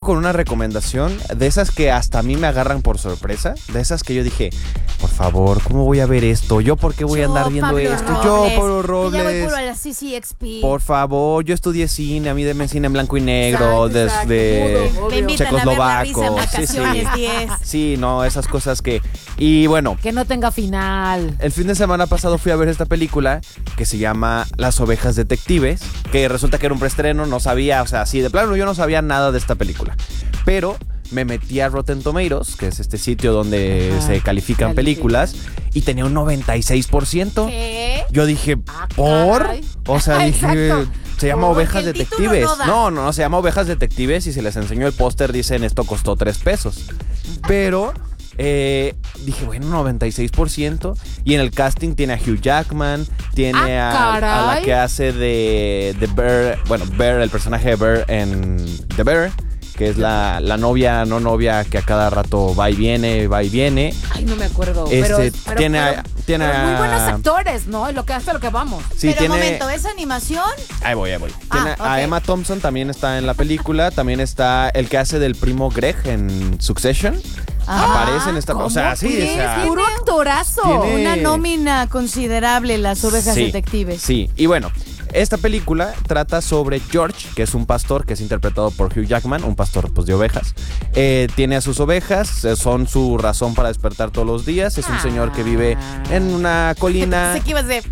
con una recomendación de esas que hasta a mí me agarran por sorpresa. De esas que yo dije, por favor, ¿cómo voy a ver esto? ¿Yo por qué voy a andar viendo Pablo esto? Robles. Yo, Pablo Robles. Ya voy puro a la CCXP. Por favor, yo estudié cine, a mí denme cine en blanco y negro, Exacto, desde exacto. Me invitan a ver la risa en checoslovaco. vacaciones 10. Sí, no, esas cosas que... Y bueno, Que no tenga final. el fin de semana pasado fui a ver esta película que se llama Las Ovejas Detectives, que resulta que era un preestreno, no sabía, o sea, sí, de plano yo no sabía nada de esta película. Pero me metí a Rotten Tomatoes, que es este sitio donde se califican películas, y tenía un 96%. ¿Qué? Yo dije, ¿por? caray. O sea, dije, Exacto. se llama Porque Ovejas el título Detectives. no da. No, se llama Ovejas Detectives y se les enseñó el póster, dicen, esto costó 3 pesos. Pero... dije, bueno, 96%. Y en el casting tiene a Hugh Jackman, tiene a la que hace de Bear, bueno, Bear, el personaje de Bear en The Bear, que es la novia, no novia, que a cada rato va y viene. Ay, no me acuerdo. Tiene pero muy buenos actores, ¿no? Hasta lo que vamos. Sí, Pero tiene... un momento, ¿es animación? Ahí voy. Tiene ok. a Emma Thompson, también está en la película. También está el que hace del primo Greg en Succession. Aparece en esta... O sea, sí, o sea... Puro actorazo. Tiene- Una nómina considerable, las ovejas Sí, detectives. Sí, y bueno, esta película trata sobre George, que es un pastor que es interpretado por Hugh Jackman, un pastor pues de ovejas. Tiene a sus ovejas, son su razón para despertar todos los días. Es un señor que vive en una colina. Pensé que ibas de...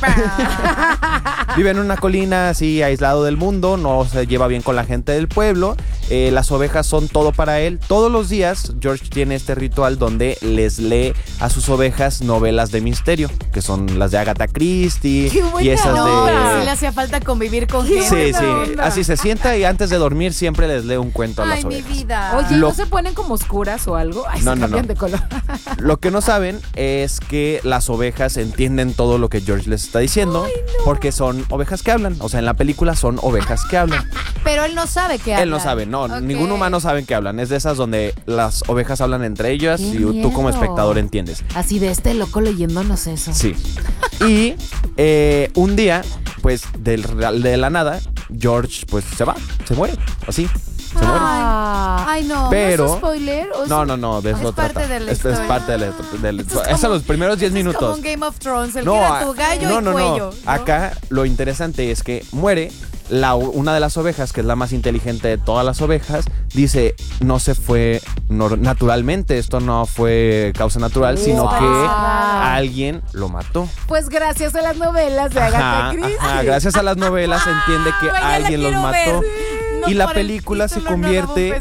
Vive en una colina así aislado del mundo, no se lleva bien con la gente del pueblo. Las ovejas son todo para él. Todos los días George tiene este ritual donde les lee a sus ovejas novelas de misterio, que son las de Agatha Christie ¡Qué buena y esas onda! Sí de... le hacía falta convivir con Qué gente. Sí, buena sí, onda. así se sienta y antes de dormir siempre les lee un cuento a las Ay, mi ovejas. vida. Oye, Lo- ¿no se ponen como oscuras o algo? Ay, No, se no, cambian no. de color. Lo que no saben es que las ovejas entienden todo lo que George les está diciendo, porque son ovejas que hablan. O sea, en la película son ovejas que hablan. Pero él no sabe qué habla. Él no sabe, no, Ok. ningún humano sabe que hablan. Es de esas donde las ovejas hablan entre ellas ¡Qué y tú como miedo! espectador entiendes. Así de este loco leyéndonos eso. Sí. Y un día, pues de la nada, George pues se muere, así, se muere. Ay, no. Pero- ¿No es spoiler? ¿O No, de eso Es parte trata. de la Es historia. parte de la... Esto es es a como- los primeros 10 Es como minutos. un Game of Thrones, el que era tu gallo y cuello. ¿no? Acá lo interesante es que muere una de las ovejas, que es la más inteligente de todas las ovejas, dice, no se fue naturalmente, esto no fue causa natural, sino Wow. que alguien lo mató. Pues gracias a las novelas de Agatha Christie. Gracias a las novelas se entiende que Ay, ya la alguien los quiero mató. ver. No Y la por el película se título, no daba un convierte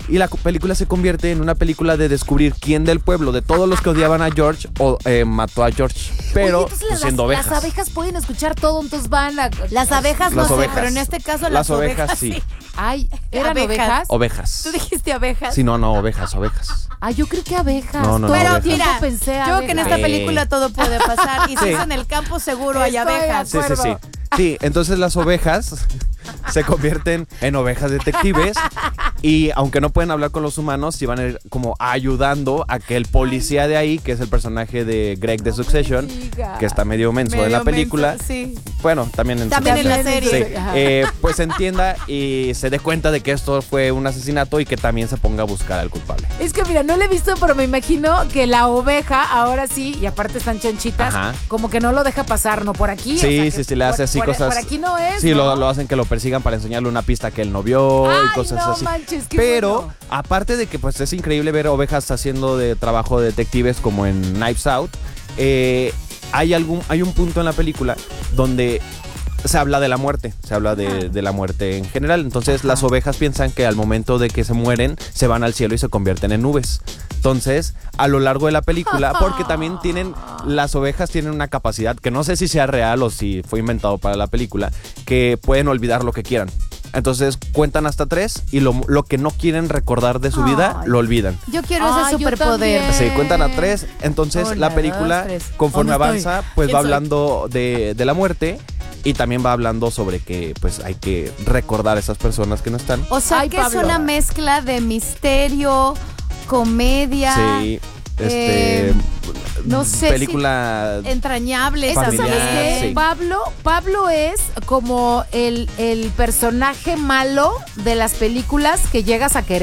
peso. en una película de descubrir quién del pueblo, de todos los que odiaban a George, mató a George, pero Oye, entonces pues, siendo las ovejas. abejas pueden escuchar todo, entonces van a... Las abejas Las no ovejas. sé, pero en este caso Las ovejas sí. Ay, ¿eran Abejas. ovejas? Ovejas. ¿Tú dijiste abejas? Sí, no, ovejas. Ah, yo creo que abejas. No, no, Todo el ovejas. tiempo Mira, pensé yo creo que en esta abejas. película todo puede pasar. Y si Sí. es en el campo, seguro hay Estoy de abejas. Sí, sí, sí. acuerdo. Sí, entonces las ovejas se convierten en ovejas detectives y aunque no pueden hablar con los humanos, sí van a ir como ayudando a que el policía de ahí, que es el personaje de Greg de Succession, digas. que está medio menso en la película, menso, sí. bueno, también en También en la Succession, serie. sí, Ajá. pues entienda y se dé cuenta de que esto fue un asesinato y que también se ponga a buscar al culpable. Es que mira, no lo he visto, pero me imagino que la oveja ahora sí, y aparte están chanchitas, Ajá. como que no lo deja pasar, ¿no? Por aquí. Sí, sí, le hace así cosas. Por aquí no es. Sí, ¿no? lo hacen que lo persigan para enseñarle una pista que él no vio Ay, y cosas no así. manches, qué Pero, bueno. aparte de que pues es increíble ver ovejas haciendo de trabajo de detectives como en Knives Out, hay un punto en la película donde se habla de la muerte, se habla de la muerte en general. Entonces las ovejas piensan que al momento de que se mueren, se van al cielo y se convierten en nubes. Entonces, a lo largo de la película, porque también las ovejas tienen una capacidad, que no sé si sea real o si fue inventado para la película, que pueden olvidar lo que quieran. Entonces cuentan hasta 3 y lo que no quieren recordar de su vida, Ay. lo olvidan. Yo quiero Ay, ese yo superpoder. también. Sí, cuentan a 3. Entonces Una, la película, dos, tres. conforme ¿Dónde avanza, estoy? pues ¿Quién va soy? hablando de la muerte y también va hablando sobre que pues hay que recordar a esas personas que no están. O sea, Ay, que es Pablo. una mezcla de misterio, comedia, Sí, no sé película entrañable. Es que, familiar, ¿sabes qué? sí. Pablo es como el personaje malo de las películas que llegas a querer.